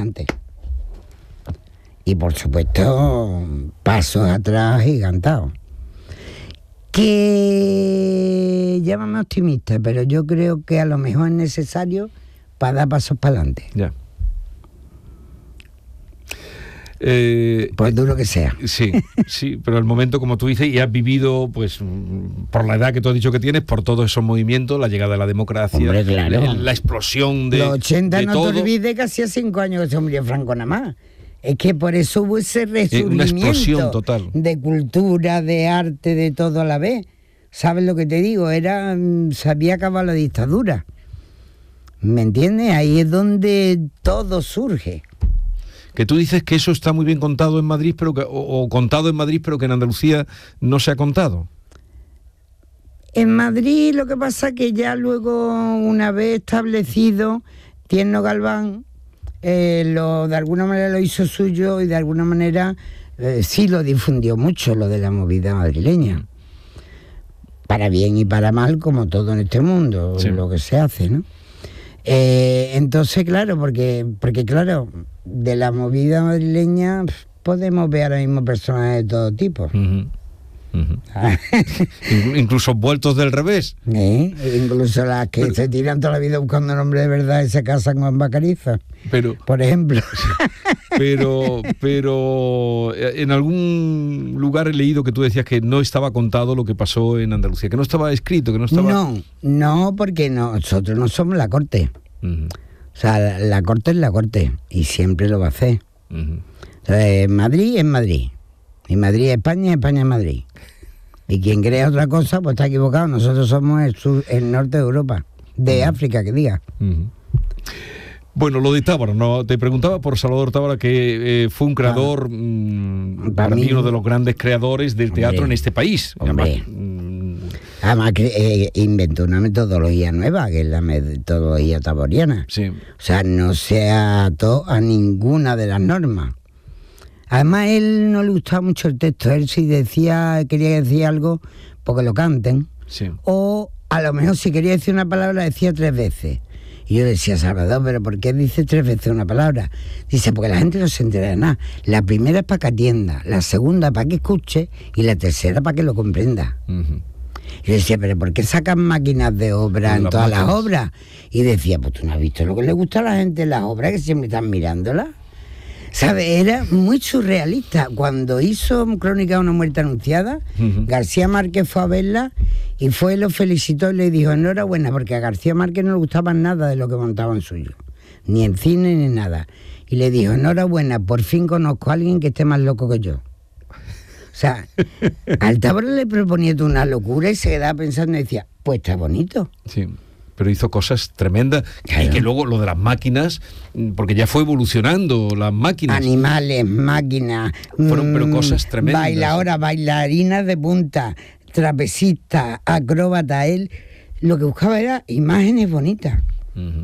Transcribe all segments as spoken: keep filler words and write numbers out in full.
adelante. Y por supuesto, pasos atrás gigantados. Que llámame optimista, pero yo creo que a lo mejor es necesario para dar pasos para adelante. Ya. Eh, pues duro que sea. Sí, sí, pero el momento, como tú dices, y has vivido, pues, por la edad que tú has dicho que tienes, por todos esos movimientos, la llegada de la democracia, Hombre, claro. la, la explosión de los ochenta, de no todo. te olvides que hacía cinco años que se murió Franco nada más. Es que por eso hubo ese resurgimiento, una explosión total, de cultura, de arte, de todo a la vez. ¿Sabes lo que te digo? Era, se había acabado la dictadura. ¿Me entiendes? Ahí es donde todo surge. Que tú dices que eso está muy bien contado en Madrid, pero que, o, o contado en Madrid, pero que en Andalucía no se ha contado. En Madrid lo que pasa es que ya luego, una vez establecido, Tierno Galván eh, lo, de alguna manera lo hizo suyo y de alguna manera eh, sí lo difundió mucho, lo de la movida madrileña. Para bien y para mal, como todo en este mundo, sí. Lo que se hace, ¿no? Eh, entonces, claro, porque, porque claro, de la movida madrileña podemos ver ahora mismo personajes de todo tipo. Uh-huh. Uh-huh. Incluso vueltos del revés. ¿Eh? Incluso las que pero, se tiran toda la vida buscando un hombre de verdad y se casan con Bacariza, pero, por ejemplo. Pero, pero en algún lugar he leído que tú decías que no estaba contado lo que pasó en Andalucía, que no estaba escrito, que no estaba... No, no, porque nosotros no somos la corte. Uh-huh. O sea, la, la corte es la corte y siempre lo va a hacer. Uh-huh. Entonces, Madrid es Madrid. Y Madrid es España, España es Madrid. Y quien crea otra cosa, pues está equivocado. Nosotros somos el, sur, el norte de Europa, de uh-huh. África, que diga. Uh-huh. Bueno, lo de Tábara, ¿no? Te preguntaba por Salvador Tábara, que eh, fue un creador, mmm, para mí, uno de los grandes creadores del hombre, teatro en este país. Hombre. Además, mmm... Además que eh, inventó una metodología nueva, que es la metodología taboriana. Sí. O sea, no se ató a ninguna de las normas. Además, a él no le gustaba mucho el texto. Él si decía, quería decir algo, porque lo canten. Sí. O a lo mejor si quería decir una palabra, decía tres veces. Y yo decía, Salvador, ¿pero por qué dice tres veces una palabra? Dice, porque la gente no se entera de nada. La primera es para que atienda, la segunda para que escuche y la tercera para que lo comprenda. Uh-huh. Y yo decía, ¿pero por qué sacan máquinas de obra en la todas máquinas. Las obras? Y decía, pues tú no has visto lo que le gusta a la gente en las obras, que siempre están mirándolas. ¿Sabes? Era muy surrealista. Cuando hizo Crónica de una muerte anunciada, uh-huh. García Márquez fue a verla y fue, lo felicitó y le dijo enhorabuena, porque a García Márquez no le gustaba nada de lo que montaban suyo, ni en cine ni nada. Y le dijo enhorabuena, por fin conozco a alguien que esté más loco que yo. O sea, al Tábara le proponía una locura y se quedaba pensando y decía, pues está bonito. Sí. Pero hizo cosas tremendas, claro. Y que luego lo de las máquinas, porque ya fue evolucionando las máquinas. Animales, máquinas. Fueron, pero cosas tremendas. Bailadoras, bailarinas de punta, trapecista, acróbata. Él lo que buscaba era imágenes bonitas. Uh-huh.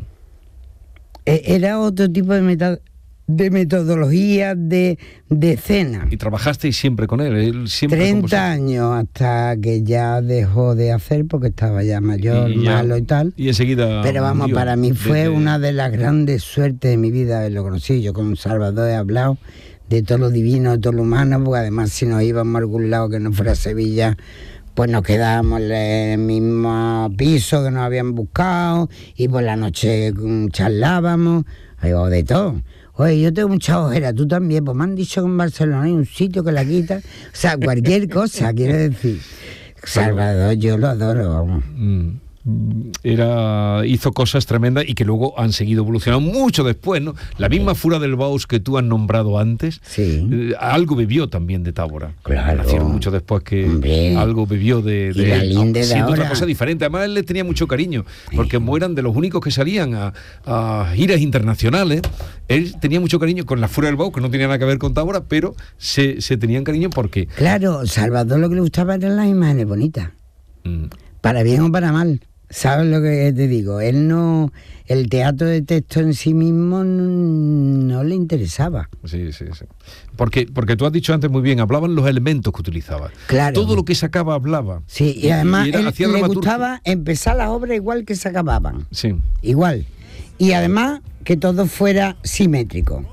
Era otro tipo de meta, de metodología, de, de escena. Y trabajasteis siempre con él, él siempre treinta años hasta que ya dejó de hacer porque estaba ya mayor, y ya, malo y tal. Y enseguida... Pero vamos, Dios, para mí fue desde... una de las grandes suertes de mi vida haberlo conocido. Yo con Salvador he hablado de todo lo divino, de todo lo humano, porque además si nos íbamos a algún lado que no fuera Sevilla, pues nos quedábamos en el mismo piso que nos habían buscado y por la noche charlábamos, o de todo. Oye, yo tengo mucha ojera, tú también, pues me han dicho que en Barcelona hay un sitio que la quita, o sea, cualquier cosa, quiero decir. Salvador, yo lo adoro, vamos. Mm. Era, hizo cosas tremendas y que luego han seguido evolucionando mucho después, ¿no? La misma Fura del Baus que tú has nombrado antes, sí. eh, algo bebió también de Tábara. Claro. Nacieron mucho después que Hombre. algo bebió de, de y la linde de siendo ahora. Otra cosa diferente. Además él le tenía mucho cariño, porque como eran de los únicos que salían a, a giras internacionales, él tenía mucho cariño con la Fura del Baus, que no tenía nada que ver con Tábara, pero se, se tenían cariño porque... Claro, Salvador lo que le gustaba eran las imágenes bonitas, mm. para bien o para mal. ¿Sabes lo que te digo? Él no... El teatro de texto en sí mismo no, no le interesaba. Sí, sí, sí. Porque, porque tú has dicho antes muy bien, hablaban los elementos que utilizaba. Claro. Todo lo que sacaba hablaba. Sí, y además y era, él, le gustaba empezar las obras igual que se acababan. Sí. Igual. Y además que todo fuera simétrico.